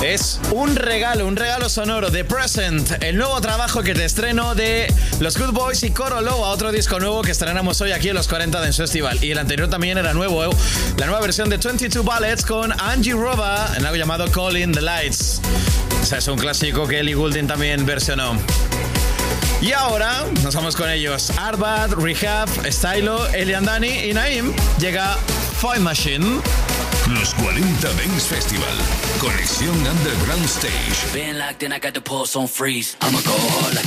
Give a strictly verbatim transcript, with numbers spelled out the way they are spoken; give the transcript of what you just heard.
Es un regalo, un regalo sonoro de Present, el nuevo trabajo que te estreno de los Good Boys y Coro Loa, otro disco nuevo que estrenamos hoy aquí en los cuarenta Dance Festival. Y el anterior también era nuevo, ¿eh? La nueva versión de veintidós Bullets con Angie Roba en algo llamado Calling the Lights. O sea, es un clásico que Ellie Goulding también versionó. Y ahora nos vamos con ellos. Arbat, Rehab, Stylo, Elian Dani y Naim. Llega Fine Machine. Los cuarenta Dance Festival. Conexión Underground Stage. Been locked in, I got the pulse on freeze. I'ma go hard like